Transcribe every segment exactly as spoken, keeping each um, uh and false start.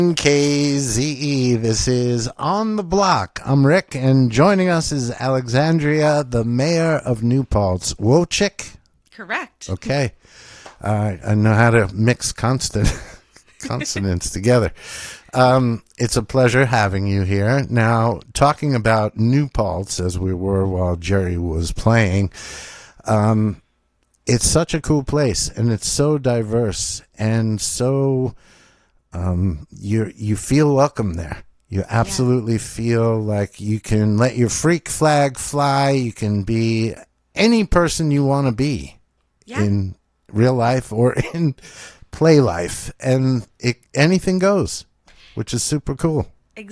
K Z E, this is On the Block. I'm Rick, and joining us is Alexandria, the mayor of New Paltz. Wojcik? Correct. Okay. Uh, I know how to mix constant consonants together. Um, it's a pleasure having you here. Now, talking about New Paltz, as we were while Jerry was playing, um, it's such a cool place, and it's so diverse, and so... Um, you you feel welcome there. You absolutely yeah. feel like you can let your freak flag fly. You can be any person you want to be yeah. in real life or in play life, and it, anything goes, which is super cool.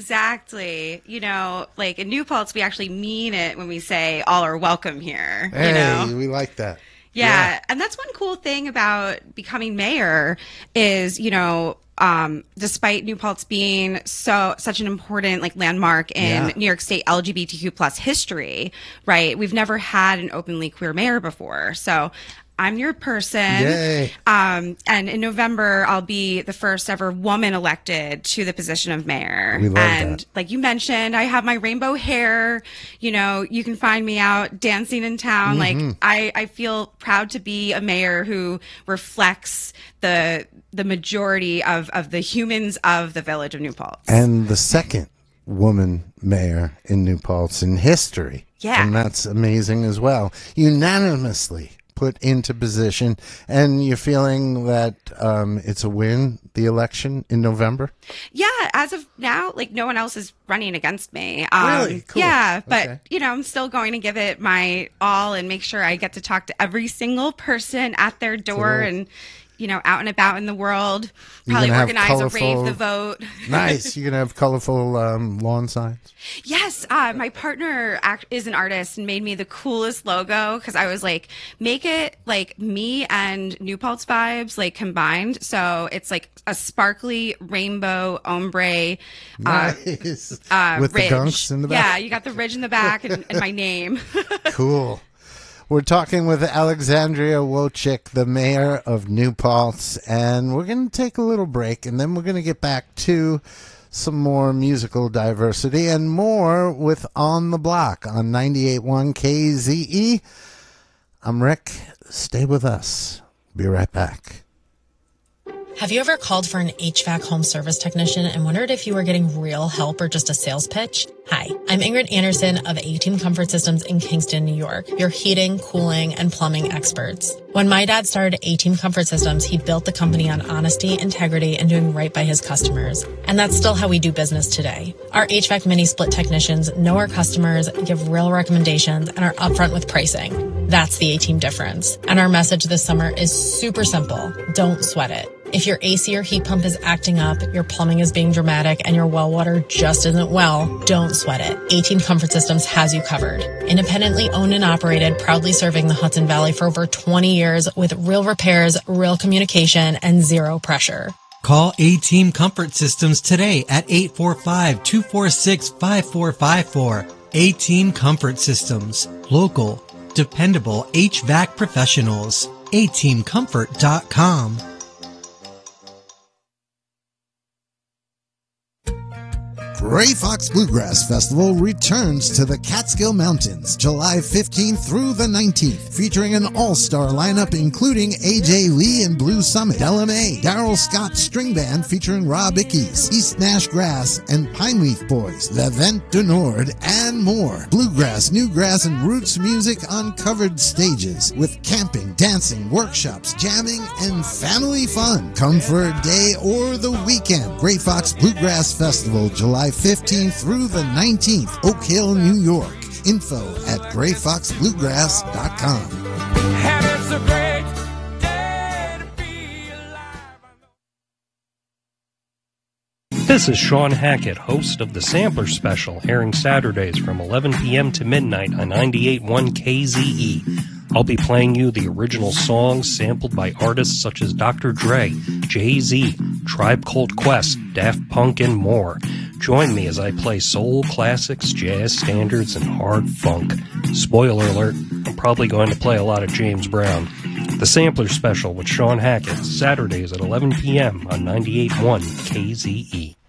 Exactly. You know, like in New Paltz, we actually mean it when we say all are welcome here. Hey, you know? We like that. Yeah. yeah. And that's one cool thing about becoming mayor is, you know, Um, despite New Paltz being so such an important like landmark in yeah. New York State L G B T Q plus history, right? We've never had an openly queer mayor before. So I'm your person. Yay. Um, and in November, I'll be the first ever woman elected to the position of mayor. We love and that. Like you mentioned, I have my rainbow hair. You know, you can find me out dancing in town. Mm-hmm. Like I, I feel proud to be a mayor who reflects the the majority of, of the humans of the village of New Paltz. And the second woman mayor in New Paltz in history. Yeah. And that's amazing as well. Unanimously put into position, and you're feeling that um, it's a win, the election in November? Yeah, as of now, like no one else is running against me. Um, really? Cool. Yeah, but okay. you know, I'm still going to give it my all and make sure I get to talk to every single person at their door cool. and, you know, out and about in the world. You're Probably organize colorful, a rave the vote. Nice. You're going to have colorful um, lawn signs? Yes. Uh, my partner act- is an artist and made me the coolest logo because I was like, make it like me and New Paltz vibes like combined. So it's like a sparkly rainbow ombre. Uh, Nice. uh, With ridge. the gunks in the back? Yeah, you got the ridge in the back and, and my name. Cool. We're talking with Alexandria Wojcik, the mayor of New Paltz, and we're going to take a little break, and then we're going to get back to some more musical diversity and more with On the Block on ninety-eight point one K Z E. I'm Rick. Stay with us. Be right back. Have you ever called for an H V A C home service technician and wondered if you were getting real help or just a sales pitch? Hi, I'm Ingrid Anderson of A-Team Comfort Systems in Kingston, New York, your heating, cooling, and plumbing experts. When my dad started A-Team Comfort Systems, he built the company on honesty, integrity, and doing right by his customers. And that's still how we do business today. Our H V A C mini-split technicians know our customers, give real recommendations, and are upfront with pricing. That's the A-Team difference. And our message this summer is super simple. Don't sweat it. If your A C or heat pump is acting up, your plumbing is being dramatic, and your well water just isn't well, don't sweat it. A-Team Comfort Systems has you covered. Independently owned and operated, proudly serving the Hudson Valley for over twenty years with real repairs, real communication, and zero pressure. Call A-Team Comfort Systems today at eight four five, two four six, five four five four. A-Team Comfort Systems. Local, dependable H V A C professionals. A team comfort dot com. Gray Fox Bluegrass Festival returns to the Catskill Mountains July fifteenth through the nineteenth, featuring an all-star lineup including A J Lee and Blue Summit, L M A, Daryl Scott String Band featuring Rob Ickes, East Nash Grass, and Pineleaf Boys, The Vent du Nord, and more. Bluegrass, newgrass, and roots music on covered stages with camping, dancing, workshops, jamming, and family fun. Come for a day or the weekend. Gray Fox Bluegrass Festival, July fifteenth through the nineteenth, Oak Hill, New York. Info at gray fox bluegrass dot com. This is Sean Hackett, host of the Sampler Special, airing Saturdays from eleven p.m. to midnight on ninety-eight point one K Z E. I'll be playing you the original songs sampled by artists such as Doctor Dre, Jay-Z, Tribe Called Quest, Daft Punk, and more. Join me as I play soul classics, jazz standards, and hard funk. Spoiler alert, I'm probably going to play a lot of James Brown. The Sampler Special with Sean Hackett, Saturdays at eleven p.m. on ninety-eight point one K Z E.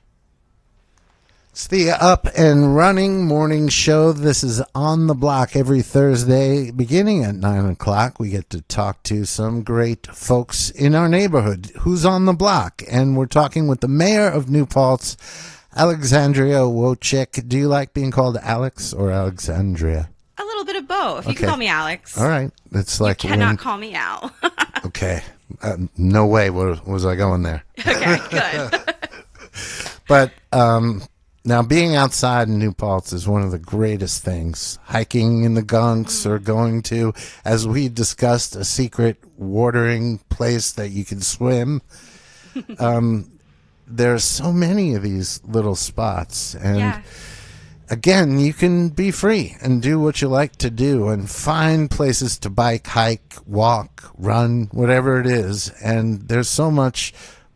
It's the Up and Running morning show. This is On the Block every Thursday beginning at nine o'clock. We get to talk to some great folks in our neighborhood. Who's on the block? And we're talking with the mayor of New Paltz, Alexandria Wojcik. Do you like being called Alex or Alexandria? A little bit of both. You Okay. can call me Alex. All right. It's like You cannot when- call me Al. Okay. Uh, no way was, was I going there. Okay, good. But um, now being outside in New Paltz is one of the greatest things. Hiking in the gunks or going to, as we discussed, a secret watering place that you can swim. Um, there's so many of these little spots. And Yeah. again, you can be free and do what you like to do and find places to bike, hike, walk, run, whatever it is. And there's so much,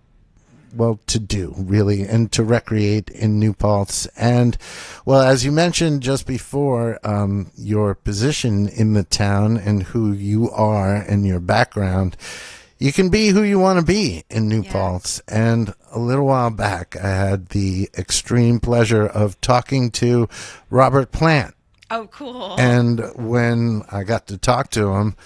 well, to do, really, and to recreate in New Paltz. And, well, as you mentioned just before, um, your position in the town and who you are and your background, you can be who you want to be in New Yeah. Paltz. And a little while back, I had the extreme pleasure of talking to Robert Plant. Oh, cool. And when I got to talk to him,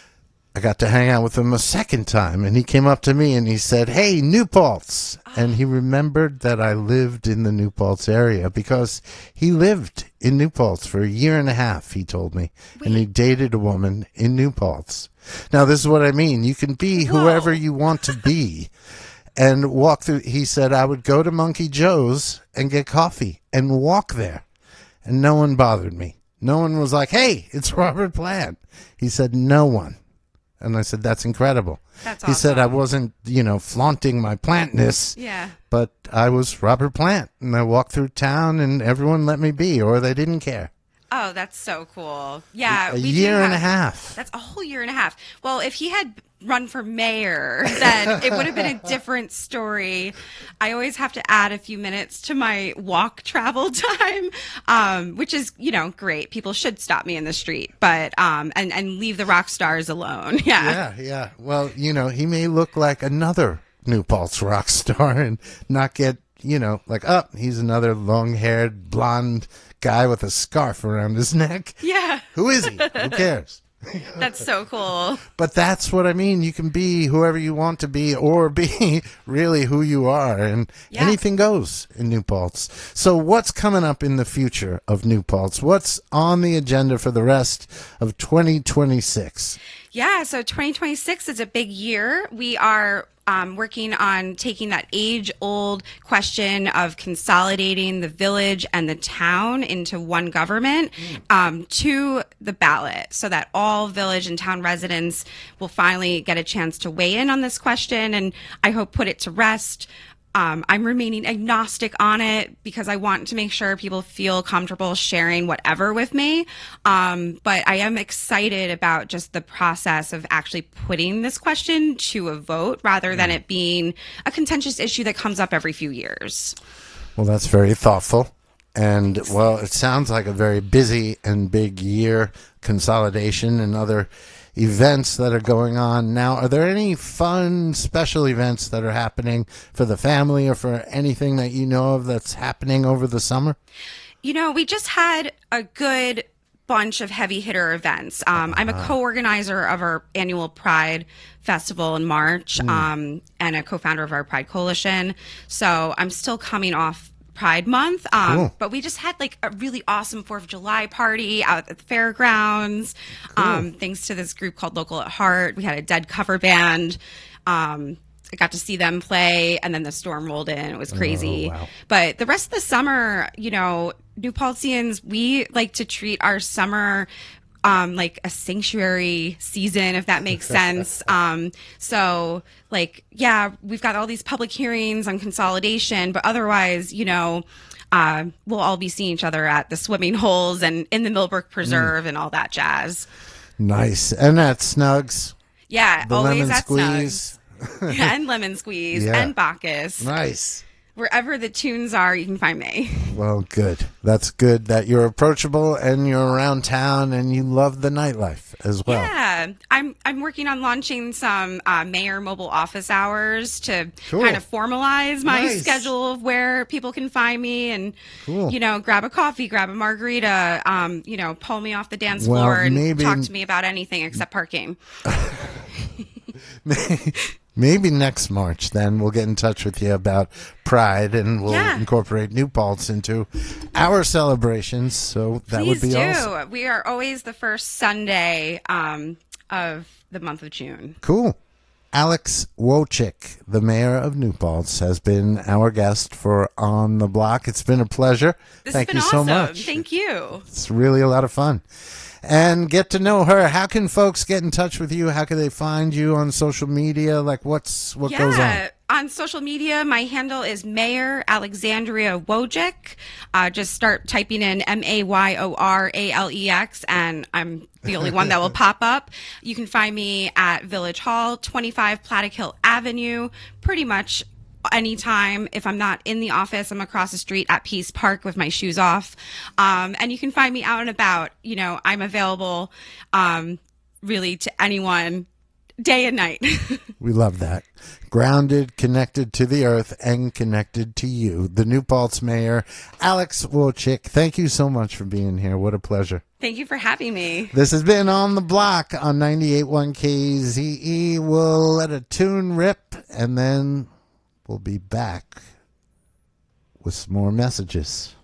I got to hang out with him a second time. And he came up to me and he said, "Hey, New Paltz." And he remembered that I lived in the New Paltz area because he lived in New Paltz for a year and a half, he told me. And he dated a woman in New Paltz. Now, this is what I mean. You can be whoever Whoa. you want to be and walk through. He said, I would go to Monkey Joe's and get coffee and walk there. And no one bothered me. No one was like, "Hey, it's Robert Plant." He said, no one. And I said, that's incredible. That's He said, I awesome. wasn't, you know, flaunting my plantness, Yeah. but I was Robert Plant. And I walked through town and everyone let me be, or they didn't care. Oh, that's so cool. Yeah. A we do year and a have- half. That's a whole year and a half. Well, if he had run for mayor, then it would have been a different story. I always have to add a few minutes to my walk travel time, um, which is, you know, great. People should stop me in the street, but um, and and leave the rock stars alone. Yeah. Yeah, yeah. Well, you know, he may look like another New Paltz rock star and not get, you know, like, oh, he's another long-haired, blonde guy with a scarf around his neck. Yeah. Who is he? Who cares? That's so cool. But that's what I mean. You can be whoever you want to be or be really who you are. And Yeah. anything goes in New Paltz. So what's coming up in the future of New Paltz? What's on the agenda for the rest of twenty twenty-six? Yeah, so twenty twenty-six is a big year. We are um, working on taking that age-old question of consolidating the village and the town into one government um, to the ballot so that all village and town residents will finally get a chance to weigh in on this question and I hope put it to rest. Um, I'm remaining agnostic on it because I want to make sure people feel comfortable sharing whatever with me. Um, but I am excited about just the process of actually putting this question to a vote rather than it being a contentious issue that comes up every few years. Well, that's very thoughtful. And, well, it sounds like a very busy and big year, consolidation and other events that are going on. Now, are there any fun special events that are happening for the family or for anything that you know of that's happening over the summer? You know, we just had a good bunch of heavy hitter events. Um, I'm a co-organizer of our annual Pride Festival in March um, and a co-founder of our Pride Coalition. So I'm still coming off Pride Month. Um, Cool. But we just had like a really awesome fourth of July party out at the fairgrounds. Um, thanks to this group called Local at Heart. We had a Dead cover band. Um, I got to see them play, and then the storm rolled in. It was crazy. wow. But the rest of the summer, you know, New Paltzians, we like to treat our summer um, like a sanctuary season, if that makes sense. Um, so, like, yeah, we've got all these public hearings on consolidation, but otherwise, you know, uh, we'll all be seeing each other at the swimming holes and in the Millbrook Preserve and all that jazz. Nice. And at Snugs, Yeah, the always lemon at squeeze. Snugs. and Lemon Squeeze Yeah. and Bacchus. Nice. Wherever the tunes are, you can find me. Well, good. That's good that you're approachable and you're around town and you love the nightlife as well. Yeah, uh, I'm I'm working on launching some uh, mayor mobile office hours to Cool. kind of formalize my Nice. schedule of where people can find me and Cool. you know, grab a coffee, grab a margarita, um, you know, pull me off the dance Well, floor and maybe- talk to me about anything except parking. Maybe next March, then we'll get in touch with you about Pride, and we'll Yeah. incorporate New Paltz into our celebrations. So that Please would be do. awesome. We are always the first Sunday um, of the month of June. Cool. Alex Wojcik, the mayor of New Paltz, has been our guest for On the Block. It's been a pleasure. This Thank has you been so awesome. much. Thank you. It's really a lot of fun. And get to know her. How can folks get in touch with you? How can they find you on social media? Like, what's what yeah, goes on? on social media, my handle is Mayor Alexandria Wojcik. Uh, just start typing in M A Y O R A L E X, and I'm the only one that will pop up. You can find me at Village Hall, twenty-five Plattekill Avenue, pretty much anytime. If I'm not in the office, I'm across the street at Peace Park with my shoes off. Um, and you can find me out and about. You know, I'm available um, really to anyone day and night. We love that. Grounded, connected to the earth, and connected to you. The New Paltz mayor, Alex Wojcik. Thank you so much for being here. What a pleasure. Thank you for having me. This has been On the Block on ninety-eight point one K Z E. We'll let a tune rip, and then we'll be back with some more messages.